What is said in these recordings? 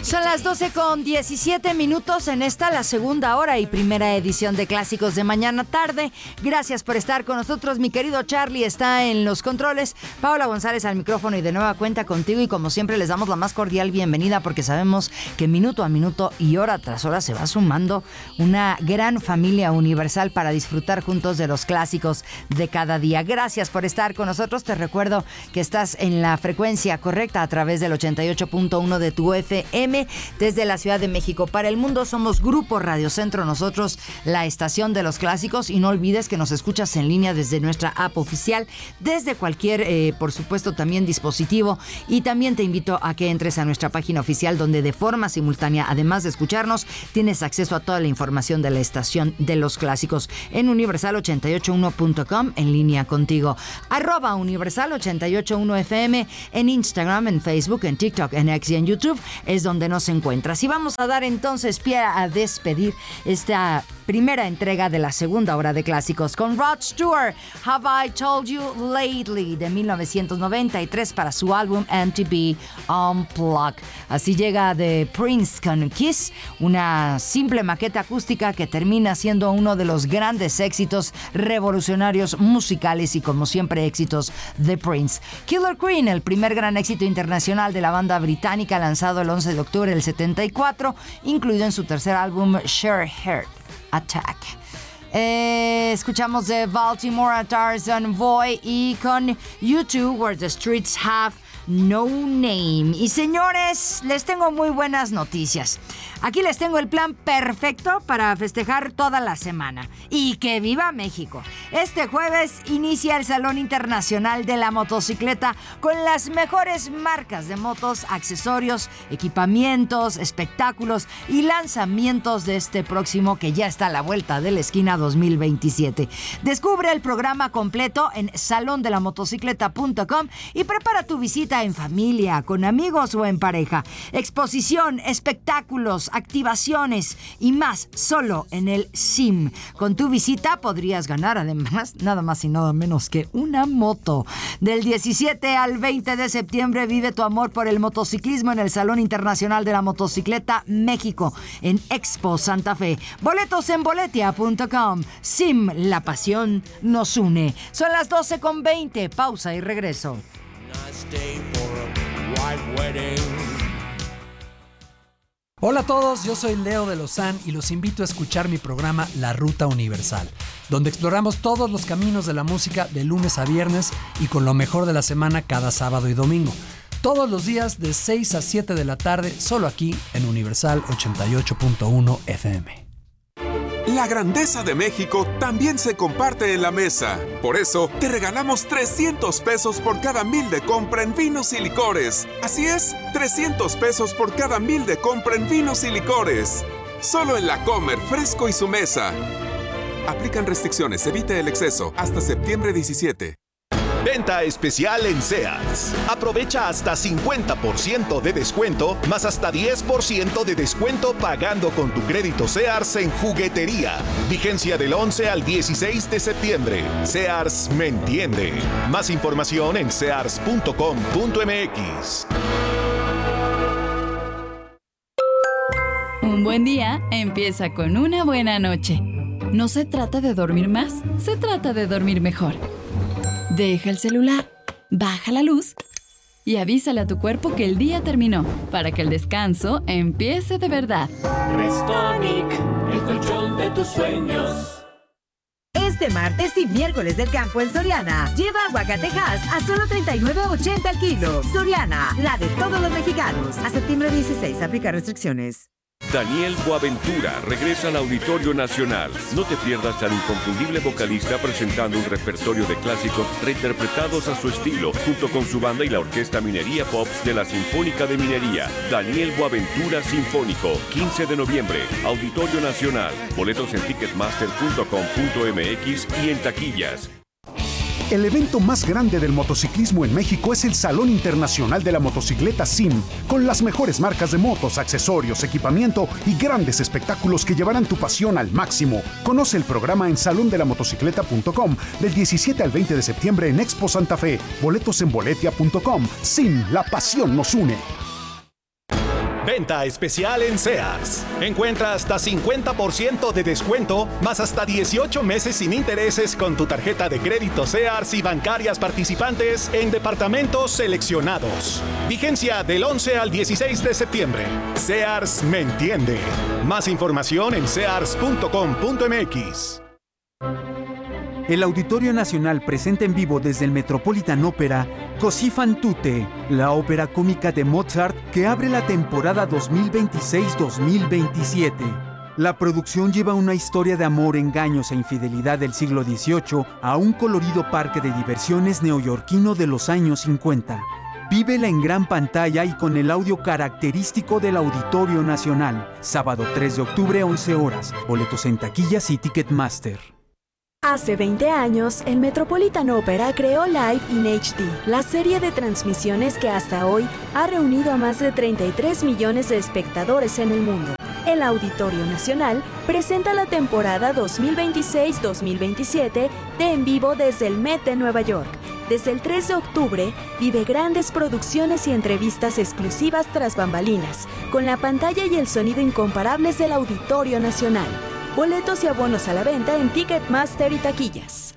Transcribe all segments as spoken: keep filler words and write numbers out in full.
Son las doce con diecisiete minutos en esta, la segunda hora y primera edición de Clásicos de Mañana Tarde. Gracias por estar con nosotros. Mi querido Charlie está en los controles, Paola González al micrófono y de nueva cuenta contigo. Y como siempre les damos la más cordial bienvenida porque sabemos que minuto a minuto y hora tras hora se va sumando una gran familia universal para disfrutar juntos de los clásicos de cada día. Gracias por estar con nosotros. Te recuerdo que estás en la frecuencia correcta a través del ochenta y ocho punto uno de tu F M. Desde la Ciudad de México para el mundo somos Grupo Radio Centro, nosotros la estación de los clásicos, y no olvides que nos escuchas en línea desde nuestra app oficial, desde cualquier, eh, por supuesto, también dispositivo, y también te invito a que entres a nuestra página oficial donde de forma simultánea, además de escucharnos, tienes acceso a toda la información de la estación de los clásicos en universal ochenta y ocho uno punto com, en línea contigo, arroba universal ochenta y ocho uno F M, en Instagram, en Facebook, en TikTok, en X y en YouTube, es donde nos encuentras. Y vamos a dar entonces pie a despedir esta primera entrega de la segunda hora de clásicos con Rod Stewart, Have I Told You Lately, de mil novecientos noventa y tres para su álbum M T V Unplugged. Así llega The Prince con Kiss, una simple maqueta acústica que termina siendo uno de los grandes éxitos revolucionarios musicales y como siempre éxitos de Prince. Killer Queen, el primer gran éxito internacional de la banda británica, lanzado el once de octubre del setenta y cuatro, incluido en su tercer álbum Sheer Heart Attack. Eh, escuchamos de Baltimore a Tarzan Boy y con U dos, Where the Streets Have No Name. Y señores, les tengo muy buenas noticias. Aquí les tengo el plan perfecto para festejar toda la semana. ¡Y que viva México! Este jueves inicia el Salón Internacional de la Motocicleta con las mejores marcas de motos, accesorios, equipamientos, espectáculos y lanzamientos de este próximo, que ya está a la vuelta de la esquina, dos mil veintisiete. Descubre el programa completo en salón de la motocicleta punto com y prepara tu visita en familia, con amigos o en pareja. Exposición, espectáculos, activaciones y más solo en el S I M. Con tu visita podrías ganar además nada más y nada menos que una moto. Del diecisiete al veinte de septiembre vive tu amor por el motociclismo en el Salón Internacional de la Motocicleta México en Expo Santa Fe. Boletos en boletia punto com. S I M, la pasión nos une. Son las doce con veinte. Pausa y regreso. Hola a todos, yo soy Leo de Lozán y los invito a escuchar mi programa La Ruta Universal, donde exploramos todos los caminos de la música de lunes a viernes y con lo mejor de la semana cada sábado y domingo. Todos los días de seis a siete de la tarde, solo aquí en Universal ochenta y ocho punto uno F M. La grandeza de México también se comparte en la mesa. Por eso, te regalamos trescientos pesos por cada mil de compra en vinos y licores. Así es, trescientos pesos por cada mil de compra en vinos y licores. Solo en La Comer, Fresco y Su Mesa. Aplican restricciones, evite el exceso. Hasta septiembre diecisiete. Venta especial en Sears. Aprovecha hasta cincuenta por ciento de descuento, más hasta diez por ciento de descuento pagando con tu crédito Sears en juguetería. Vigencia del once al dieciséis de septiembre. Sears me entiende. Más información en sears punto com punto m x. Un buen día empieza con una buena noche. No se trata de dormir más, se trata de dormir mejor. Deja el celular, baja la luz y avísale a tu cuerpo que el día terminó para que el descanso empiece de verdad. Restonic, el colchón de tus sueños. Este martes y miércoles del campo en Soriana. Lleva aguacatejas a solo treinta y nueve ochenta al kilo. Soriana, la de todos los mexicanos. A septiembre dieciséis, aplica restricciones. Daniel Boaventura regresa al Auditorio Nacional. No te pierdas al inconfundible vocalista presentando un repertorio de clásicos reinterpretados a su estilo, junto con su banda y la Orquesta Minería Pops de la Sinfónica de Minería. Daniel Boaventura Sinfónico, quince de noviembre, Auditorio Nacional. Boletos en ticketmaster punto com punto m x y en taquillas. El evento más grande del motociclismo en México es el Salón Internacional de la Motocicleta S I M, con las mejores marcas de motos, accesorios, equipamiento y grandes espectáculos que llevarán tu pasión al máximo. Conoce el programa en salón de la motocicleta punto com del diecisiete al veinte de septiembre en Expo Santa Fe. Boletos en boletia punto com. S I M, la pasión nos une. Venta especial en Sears. Encuentra hasta cincuenta por ciento de descuento, más hasta dieciocho meses sin intereses con tu tarjeta de crédito Sears y bancarias participantes en departamentos seleccionados. Vigencia del once al dieciséis de septiembre. Sears me entiende. Más información en sears punto com punto m x. El Auditorio Nacional presenta en vivo desde el Metropolitan Opera Così fan tutte, la ópera cómica de Mozart que abre la temporada dos mil veintiséis dos mil veintisiete. La producción lleva una historia de amor, engaños e infidelidad del siglo dieciocho a un colorido parque de diversiones neoyorquino de los años cincuenta. Vívela en gran pantalla y con el audio característico del Auditorio Nacional. Sábado tres de octubre, once horas. Boletos en taquillas y Ticketmaster. Hace veinte años, el Metropolitan Opera creó Live in H D, la serie de transmisiones que hasta hoy ha reunido a más de treinta y tres millones de espectadores en el mundo. El Auditorio Nacional presenta la temporada dos mil veintiséis dos mil veintisiete de En Vivo desde el Met de Nueva York. Desde el tres de octubre, vive grandes producciones y entrevistas exclusivas tras bambalinas, con la pantalla y el sonido incomparables del Auditorio Nacional. Boletos y abonos a la venta en Ticketmaster y taquillas.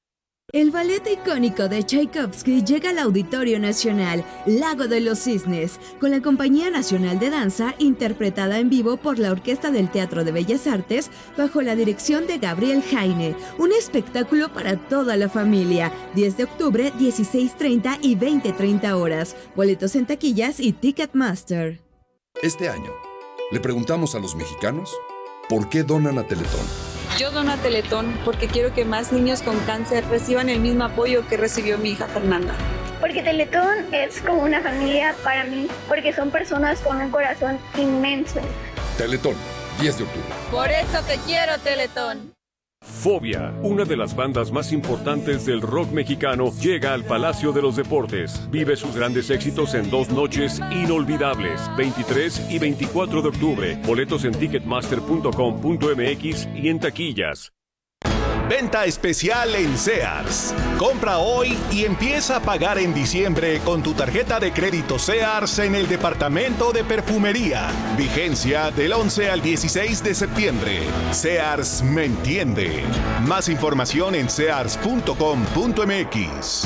El ballet icónico de Tchaikovsky llega al Auditorio Nacional, Lago de los Cisnes, con la Compañía Nacional de Danza, interpretada en vivo por la Orquesta del Teatro de Bellas Artes, bajo la dirección de Gabriel Jaine. Un espectáculo para toda la familia. diez de octubre, dieciséis treinta y veinte treinta horas. Boletos en taquillas y Ticketmaster. Este año, le preguntamos a los mexicanos ¿por qué donan a Teletón? Yo dono a Teletón porque quiero que más niños con cáncer reciban el mismo apoyo que recibió mi hija Fernanda. Porque Teletón es como una familia para mí, porque son personas con un corazón inmenso. Teletón, diez de octubre. Por eso te quiero, Teletón. Fobia, una de las bandas más importantes del rock mexicano, llega al Palacio de los Deportes. Vive sus grandes éxitos en dos noches inolvidables, veintitrés y veinticuatro de octubre. Boletos en ticketmaster punto com punto m x y en taquillas. Venta especial en Sears. Compra hoy y empieza a pagar en diciembre con tu tarjeta de crédito Sears en el departamento de perfumería. Vigencia del once al dieciséis de septiembre. Sears me entiende. Más información en sears punto com punto m x.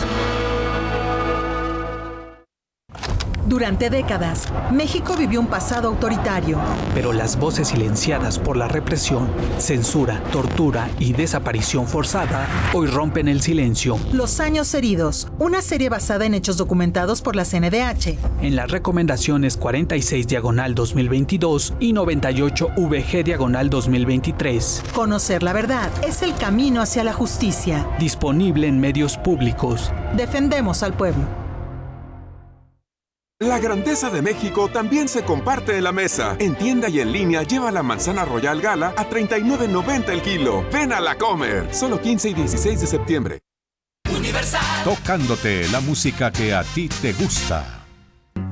Durante décadas, México vivió un pasado autoritario. Pero las voces silenciadas por la represión, censura, tortura y desaparición forzada hoy rompen el silencio. Los años heridos, una serie basada en hechos documentados por la C N D H. En las recomendaciones cuarenta y seis diagonal dos mil veintidós y noventa y ocho V G diagonal dos mil veintitrés. Conocer la verdad es el camino hacia la justicia. Disponible en medios públicos. Defendemos al pueblo. La grandeza de México también se comparte en la mesa. En tienda y en línea lleva la manzana Royal Gala a treinta y nueve noventa el kilo. Ven a la comer. Solo quince y dieciséis de septiembre. Universal. Tocándote la música que a ti te gusta.